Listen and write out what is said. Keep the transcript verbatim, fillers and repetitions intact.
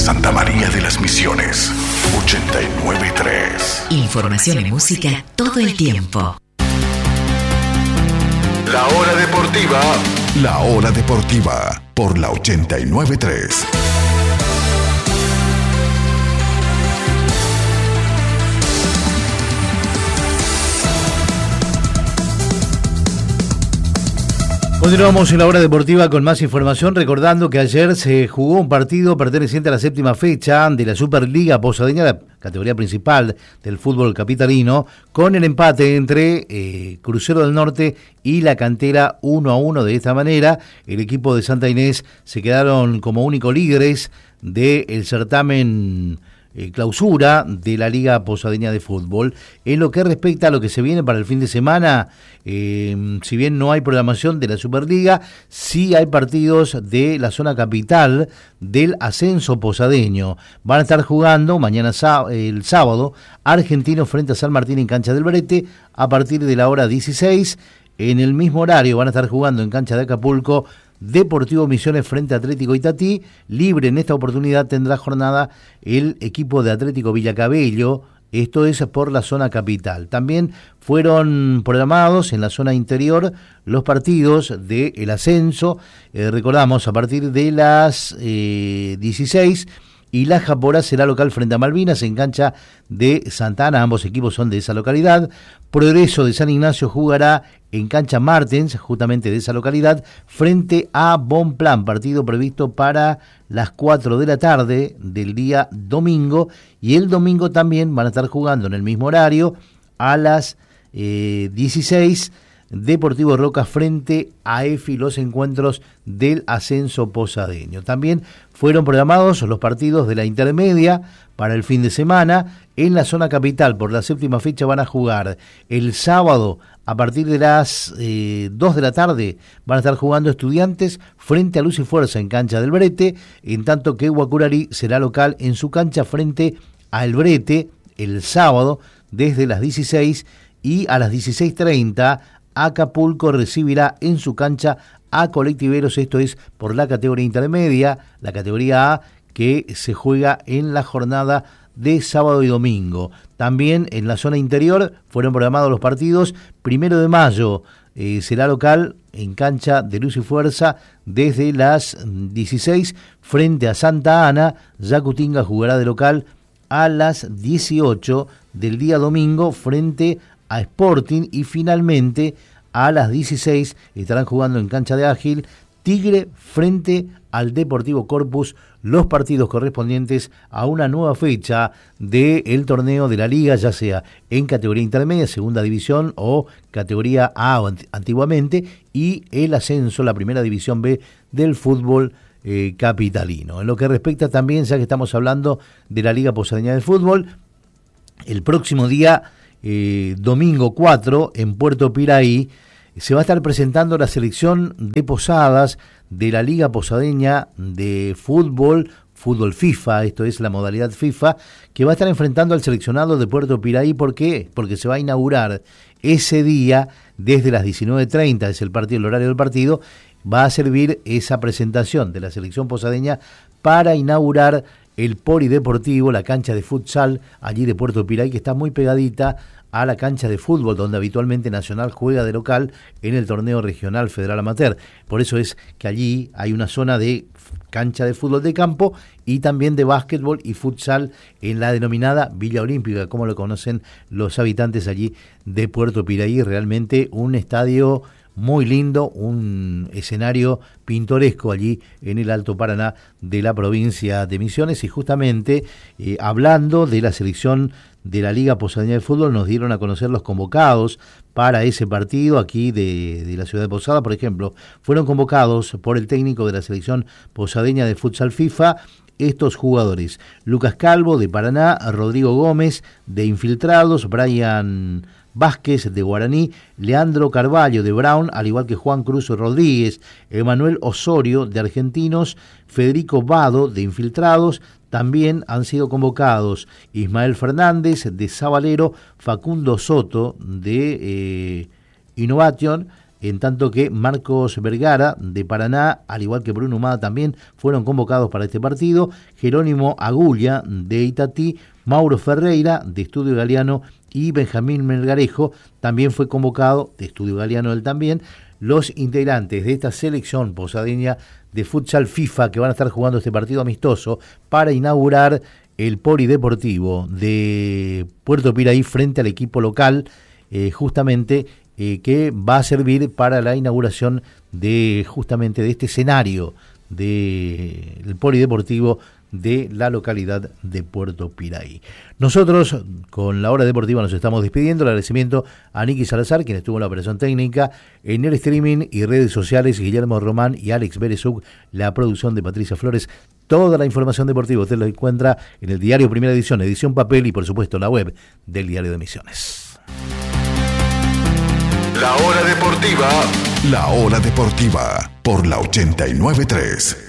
Santa María de las Misiones, ochenta y nueve punto tres. Información y música todo el tiempo. La hora deportiva. La hora deportiva por la ochenta y nueve punto tres. Continuamos en la hora deportiva con más información, recordando que ayer se jugó un partido perteneciente a la séptima fecha de la Superliga Posadeña, la categoría principal del fútbol capitalino, con el empate entre eh, Crucero del Norte y La Cantera uno a uno. De esta manera, el equipo de Santa Inés se quedaron como únicos líderes del certamen Eh, clausura de la Liga Posadeña de Fútbol. En lo que respecta a lo que se viene para el fin de semana, eh, si bien no hay programación de la Superliga, sí hay partidos de la zona capital del ascenso posadeño. Van a estar jugando mañana sá- el sábado Argentinos frente a San Martín en cancha del Brete a partir de la hora dieciséis. En el mismo horario van a estar jugando en cancha de Acapulco Deportivo Misiones frente a Atlético Itatí. Libre en esta oportunidad tendrá jornada el equipo de Atlético Villacabello, esto es por la zona capital. También fueron programados en la zona interior los partidos del ascenso, eh, recordamos a partir de las eh, dieciséis, y la Japora será local frente a Malvinas en cancha de Santa Ana, ambos equipos son de esa localidad. Progreso de San Ignacio jugará en cancha Martens, justamente de esa localidad, frente a Bonplan, partido previsto para las cuatro de la tarde del día domingo, y el domingo también van a estar jugando en el mismo horario a las eh, dieciséis, Deportivo Roca frente a EFI, los encuentros del ascenso posadeño. También fueron programados los partidos de la intermedia para el fin de semana. En la zona capital, por la séptima fecha, van a jugar el sábado a partir de las eh, dos de la tarde. Van a estar jugando Estudiantes frente a Luz y Fuerza en cancha del Brete, en tanto que Guacurari será local en su cancha frente a El Brete el sábado desde las dieciséis, y a las dieciséis treinta Acapulco recibirá en su cancha a Colectiveros, esto es por la categoría intermedia, la categoría A, que se juega en la jornada de sábado y domingo. También en la zona interior fueron programados los partidos. Primero de mayo eh, será local en cancha de Luz y Fuerza desde las dieciséis frente a Santa Ana. Yacutinga jugará de local a las dieciocho del día domingo frente a Sporting, y finalmente a las dieciséis estarán jugando en cancha de Ágil Tigre frente al Deportivo Corpus, los partidos correspondientes a una nueva fecha del torneo de la Liga, ya sea en categoría intermedia, segunda división o categoría A antiguamente, y el ascenso, la primera división B del fútbol eh, capitalino. En lo que respecta también, ya que estamos hablando de la Liga Posadeña de Fútbol, el próximo día Eh, domingo cuatro en Puerto Piraí se va a estar presentando la selección de Posadas de la Liga Posadeña de Fútbol, Fútbol FIFA, esto es la modalidad FIFA, que va a estar enfrentando al seleccionado de Puerto Piraí. ¿Por qué? Porque se va a inaugurar ese día desde las diecinueve treinta, es el partido, el horario del partido, va a servir esa presentación de la selección posadeña para inaugurar el polideportivo, la cancha de futsal allí de Puerto Piraí, que está muy pegadita a la cancha de fútbol donde habitualmente Nacional juega de local en el torneo regional federal amateur. Por eso es que allí hay una zona de cancha de fútbol de campo y también de básquetbol y futsal en la denominada Villa Olímpica, como lo conocen los habitantes allí de Puerto Piraí. Realmente un estadio muy lindo, un escenario pintoresco allí en el Alto Paraná de la provincia de Misiones. Y justamente eh, hablando de la selección de la Liga Posadeña de Fútbol, nos dieron a conocer los convocados para ese partido aquí de, de la ciudad de Posada. Por ejemplo, fueron convocados por el técnico de la selección posadeña de futsal FIFA estos jugadores: Lucas Calvo de Paraná, Rodrigo Gómez de Infiltrados, Brian Vázquez de Guaraní, Leandro Carvalho de Brown, al igual que Juan Cruz Rodríguez, Emanuel Osorio de Argentinos, Federico Vado de Infiltrados. También han sido convocados Ismael Fernández de Sabalero, Facundo Soto de eh, Innovation, en tanto que Marcos Vergara de Paraná, al igual que Bruno Humada, también fueron convocados para este partido. Jerónimo Agulla de Itatí, Mauro Ferreira de Estudio Galeano y Benjamín Melgarejo también fue convocado, de Estudio Galeano él también, los integrantes de esta selección posadeña de futsal FIFA que van a estar jugando este partido amistoso para inaugurar el polideportivo de Puerto Piraí frente al equipo local, eh, justamente eh, que va a servir para la inauguración de justamente de este escenario del polideportivo de la localidad de Puerto Piraí. Nosotros con la hora deportiva nos estamos despidiendo. El agradecimiento a Nicky Salazar, quien estuvo en la operación técnica, en el streaming y redes sociales, Guillermo Román y Alex Berezuk, la producción de Patricia Flores. Toda la información deportiva usted la encuentra en el diario Primera Edición, edición papel y por supuesto la web del Diario de Misiones. La hora deportiva, la hora deportiva por la ochenta y nueve punto tres.